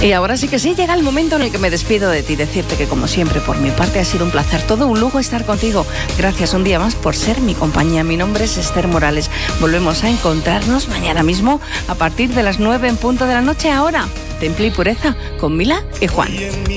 Y ahora sí que sí, llega el momento en el que me despido de ti, decirte que como siempre por mi parte ha sido un placer, todo un lujo estar contigo. Gracias un día más por ser mi compañía. Mi nombre es Esther Morales. Volvemos a encontrarnos mañana mismo a partir de las 9 en punto de la noche. Ahora, Temple y Pureza con Mila y Juan.